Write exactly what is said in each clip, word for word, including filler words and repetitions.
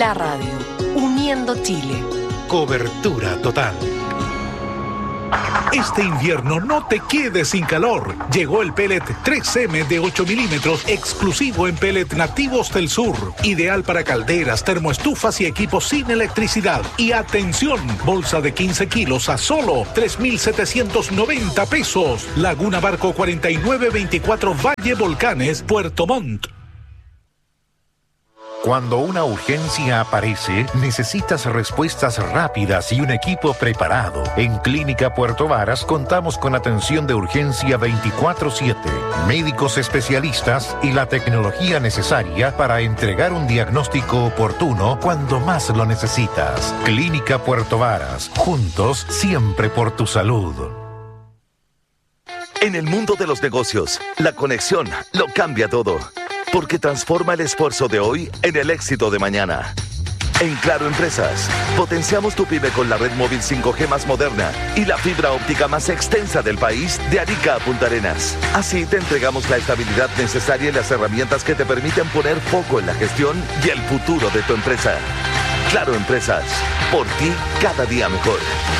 la radio, uniendo Chile. Cobertura total. Este invierno no te quedes sin calor. Llegó el pellet tres eme de ocho milímetros, exclusivo en pellet nativos del sur. Ideal para calderas, termoestufas y equipos sin electricidad. Y atención, bolsa de quince kilos a solo tres mil setecientos noventa pesos. Laguna Barco cuarenta y nueve veinticuatro Valle Volcanes, Puerto Montt. Cuando una urgencia aparece, necesitas respuestas rápidas y un equipo preparado. En Clínica Puerto Varas contamos con atención de urgencia veinticuatro siete, médicos especialistas y la tecnología necesaria para entregar un diagnóstico oportuno cuando más lo necesitas. Clínica Puerto Varas, juntos siempre por tu salud. En el mundo de los negocios, la conexión lo cambia todo. Porque transforma el esfuerzo de hoy en el éxito de mañana. En Claro Empresas, potenciamos tu pyme con la red móvil cinco G más moderna y la fibra óptica más extensa del país de Arica a Punta Arenas. Así te entregamos la estabilidad necesaria y las herramientas que te permiten poner foco en la gestión y el futuro de tu empresa. Claro Empresas, por ti cada día mejor.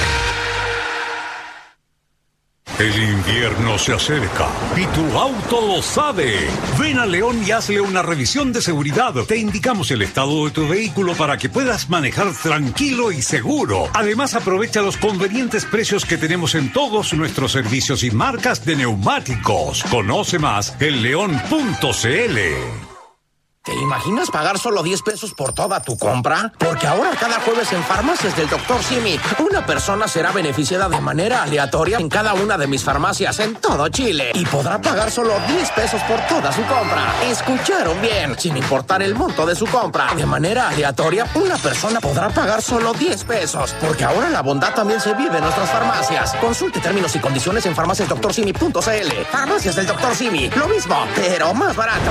El invierno se acerca y tu auto lo sabe. Ven a León y hazle una revisión de seguridad. Te indicamos el estado de tu vehículo para que puedas manejar tranquilo y seguro. Además, aprovecha los convenientes precios que tenemos en todos nuestros servicios y marcas de neumáticos. Conoce más en león punto c l. ¿Te imaginas pagar solo diez pesos por toda tu compra? Porque ahora cada jueves en Farmacias del doctor Simi, una persona será beneficiada de manera aleatoria en cada una de mis farmacias en todo Chile. Y podrá pagar solo diez pesos por toda su compra. ¿Escucharon bien? Sin importar el monto de su compra. De manera aleatoria, una persona podrá pagar solo diez pesos. Porque ahora la bondad también se vive en nuestras farmacias. Consulte términos y condiciones en farmacias doctor simi punto c l. Farmacias del doctor Simi. Lo mismo, pero más barato.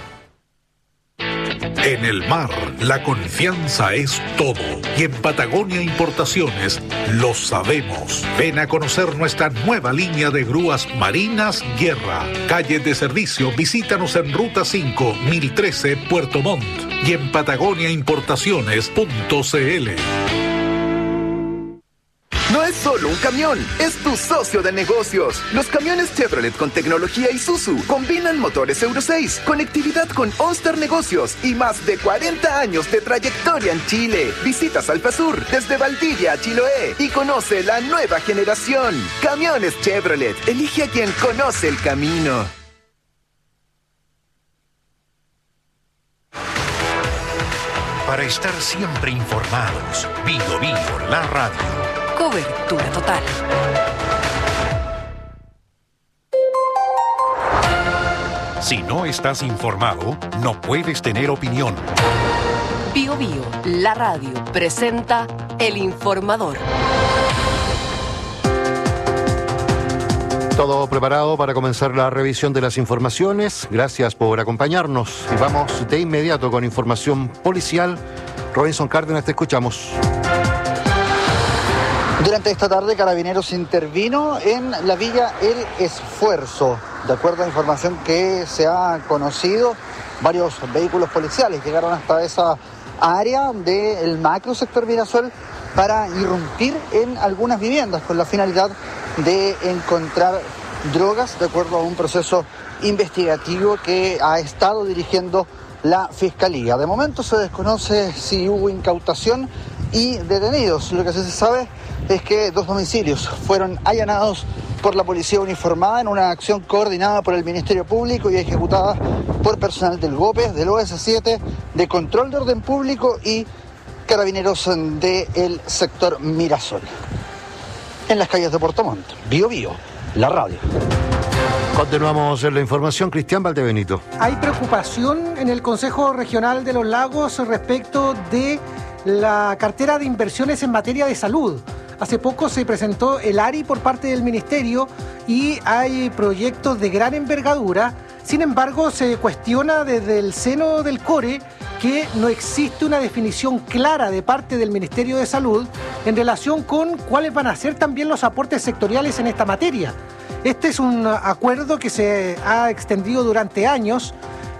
En el mar, la confianza es todo. Y en Patagonia Importaciones lo sabemos. Ven a conocer nuestra nueva línea de grúas marinas Guerra. Calle de servicio, visítanos en Ruta cinco, mil trece, Puerto Montt. Y en patagonia importaciones punto c l. No es solo un camión, es tu socio de negocios. Los camiones Chevrolet con tecnología Isuzu combinan motores Euro seis, conectividad con OnStar Negocios y más de cuarenta años de trayectoria en Chile. Visita Salpasur desde Valdivia a Chiloé y conoce la nueva generación. Camiones Chevrolet, elige a quien conoce el camino. Para estar siempre informados, Bio Bio, la radio. Cobertura total. Si no estás informado, no puedes tener opinión. Bio Bio, la radio, presenta El Informador. Todo preparado para comenzar la revisión de las informaciones. Gracias por acompañarnos. Y vamos de inmediato con información policial. Robinson Cárdenas, te escuchamos. Durante esta tarde, Carabineros intervino en la villa El Esfuerzo. De acuerdo a información que se ha conocido, varios vehículos policiales llegaron hasta esa área del macro sector Mirasol para irrumpir en algunas viviendas con la finalidad de encontrar drogas, de acuerdo a un proceso investigativo que ha estado dirigiendo la Fiscalía. De momento se desconoce si hubo incautación y detenidos. Lo que sí se sabe es que dos domicilios fueron allanados por la policía uniformada en una acción coordinada por el Ministerio Público y ejecutada por personal del GOPE, del O S siete, de Control de Orden Público y Carabineros del sector Mirasol. En las calles de Puerto Montt, Bio Bio, la radio. Continuamos en la información. Cristian Valdebenito. Hay preocupación en el Consejo Regional de los Lagos respecto de la cartera de inversiones en materia de salud. Hace poco se presentó el A R I por parte del Ministerio y hay proyectos de gran envergadura. Sin embargo, se cuestiona desde el seno del CORE que no existe una definición clara de parte del Ministerio de Salud en relación con cuáles van a ser también los aportes sectoriales en esta materia. Este es un acuerdo que se ha extendido durante años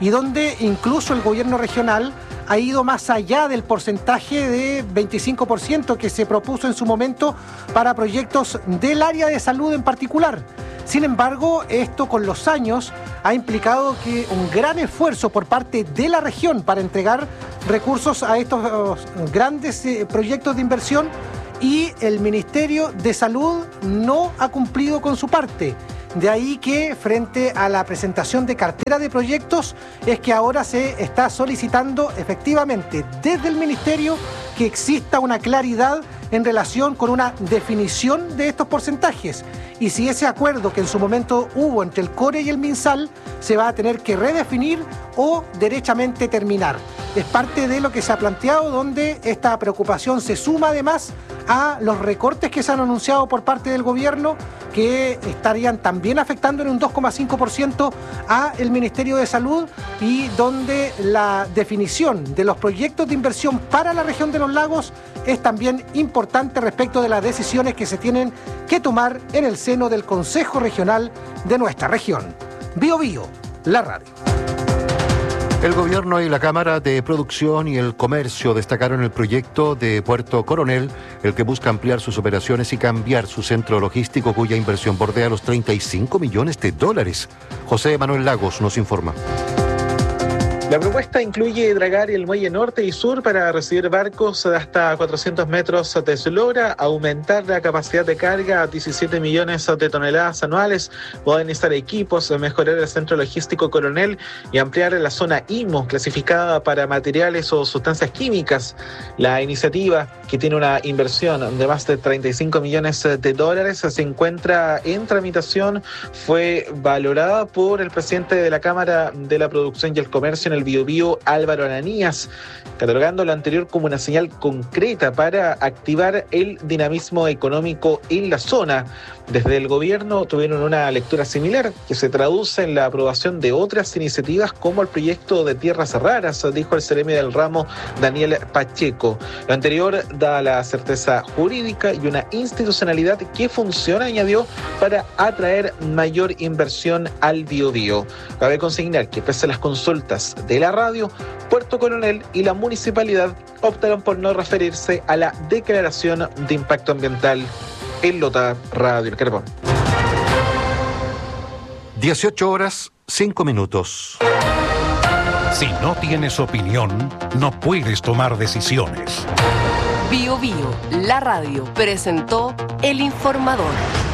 y donde incluso el gobierno regional ha ido más allá del porcentaje de veinticinco por ciento que se propuso en su momento para proyectos del área de salud en particular. Sin embargo, esto con los años ha implicado que un gran esfuerzo por parte de la región para entregar recursos a estos grandes proyectos de inversión, y el Ministerio de Salud no ha cumplido con su parte. De ahí que frente a la presentación de cartera de proyectos es que ahora se está solicitando efectivamente desde el Ministerio que exista una claridad en relación con una definición de estos porcentajes. Y si ese acuerdo que en su momento hubo entre el CORE y el MinSal se va a tener que redefinir o derechamente terminar. Es parte de lo que se ha planteado, donde esta preocupación se suma además a los recortes que se han anunciado por parte del gobierno, que estarían también afectando en un dos coma cinco por ciento a el Ministerio de Salud, y donde la definición de los proyectos de inversión para la región de los lagos es también importante respecto de las decisiones que se tienen que tomar en el seno del Consejo Regional de nuestra región. Bio Bio, la radio. El gobierno y la Cámara de Producción y el Comercio destacaron el proyecto de Puerto Coronel, el que busca ampliar sus operaciones y cambiar su centro logístico, cuya inversión bordea los treinta y cinco millones de dólares. José Manuel Lagos nos informa. La propuesta incluye dragar el muelle norte y sur para recibir barcos de hasta cuatrocientos metros de eslora, aumentar la capacidad de carga a diecisiete millones de toneladas anuales, modernizar equipos, mejorar el centro logístico Coronel y ampliar la zona I M O, clasificada para materiales o sustancias químicas. La iniciativa, que tiene una inversión de más de treinta y cinco millones de dólares, se encuentra en tramitación. Fue valorada por el presidente de la Cámara de la Producción y el Comercio en el Biobío, Álvaro Ananías, catalogando lo anterior como una señal concreta para activar el dinamismo económico en la zona. Desde el gobierno tuvieron una lectura similar, que se traduce en la aprobación de otras iniciativas como el proyecto de tierras raras, dijo el seremi del ramo Daniel Pacheco. Lo anterior da la certeza jurídica y una institucionalidad que funciona, añadió, para atraer mayor inversión al Biobío. Cabe consignar que pese a las consultas de la radio, Puerto Coronel y la municipalidad optaron por no referirse a la declaración de impacto ambiental. En Lota, Radio El Carbón. dieciocho horas, cinco minutos. Si no tienes opinión, no puedes tomar decisiones. Bio Bio, la radio, presentó El Informador.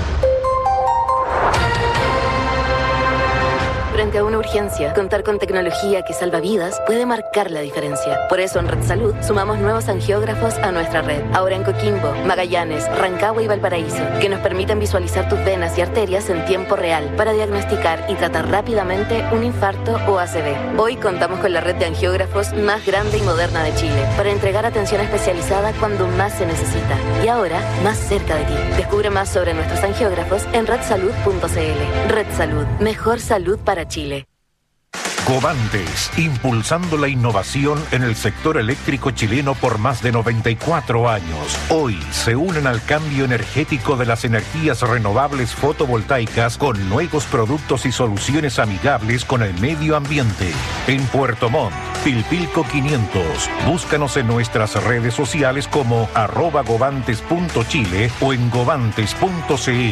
Frente a una urgencia, contar con tecnología que salva vidas puede marcar la diferencia. Por eso en Red Salud sumamos nuevos angiógrafos a nuestra red. Ahora en Coquimbo, Magallanes, Rancagua y Valparaíso, que nos permiten visualizar tus venas y arterias en tiempo real para diagnosticar y tratar rápidamente un infarto o A C V. Hoy contamos con la red de angiógrafos más grande y moderna de Chile para entregar atención especializada cuando más se necesita. Y ahora, más cerca de ti. Descubre más sobre nuestros angiógrafos en red salud punto c l. Red Salud, mejor salud para Chile. Covantes, impulsando la innovación en el sector eléctrico chileno por más de noventa y cuatro años. Hoy se unen al cambio energético de las energías renovables fotovoltaicas con nuevos productos y soluciones amigables con el medio ambiente. En Puerto Montt, Pilpilco quinientos. Búscanos en nuestras redes sociales como arroba govantes punto chile o en govantes punto c l.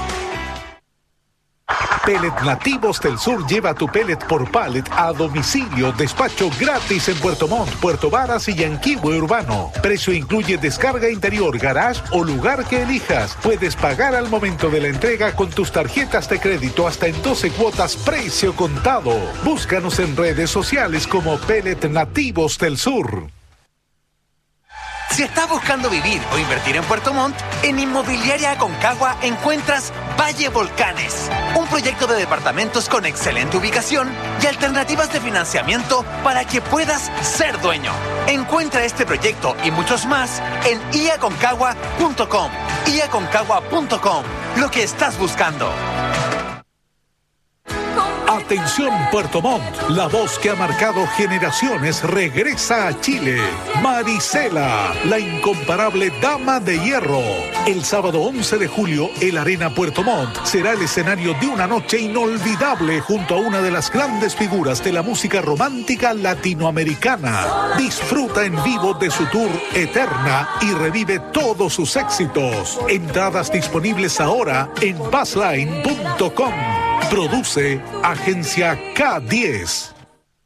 Pellet Nativos del Sur lleva tu pellet por pallet a domicilio. Despacho gratis en Puerto Montt, Puerto Varas y Yanquihue Urbano. Precio incluye descarga interior, garage o lugar que elijas. Puedes pagar al momento de la entrega con tus tarjetas de crédito hasta en doce cuotas precio contado. Búscanos en redes sociales como Pellet Nativos del Sur. Si estás buscando vivir o invertir en Puerto Montt, en Inmobiliaria Aconcagua encuentras Valle Volcanes, un proyecto de departamentos con excelente ubicación y alternativas de financiamiento para que puedas ser dueño. Encuentra este proyecto y muchos más en i aconcagua punto com. i aconcagua punto com, lo que estás buscando. Atención Puerto Montt, la voz que ha marcado generaciones regresa a Chile. Marisela, la incomparable dama de hierro. El sábado once de julio, el Arena Puerto Montt será el escenario de una noche inolvidable junto a una de las grandes figuras de la música romántica latinoamericana. Disfruta en vivo de su tour Eterna y revive todos sus éxitos. Entradas disponibles ahora en passline punto com. Produce Agencia K diez.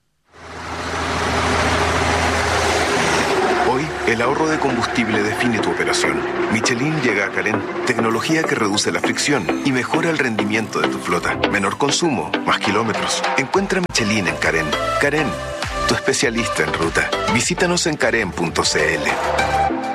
Hoy, el ahorro de combustible define tu operación. Michelin llega a Carén. Tecnología que reduce la fricción y mejora el rendimiento de tu flota. Menor consumo, más kilómetros. Encuentra Michelin en Carén. Carén, tu especialista en ruta. Visítanos en carén punto c l.